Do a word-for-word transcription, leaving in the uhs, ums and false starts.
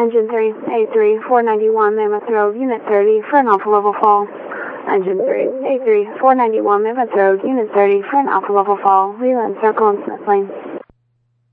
Engine three, A three, four ninety-one, Mammoth Road, Unit thirty, for an Alpha level fall. Engine three, A three, four ninety-one, Mammoth Road, Unit thirty, for an Alpha level fall. Leland Circle and Smith Lane.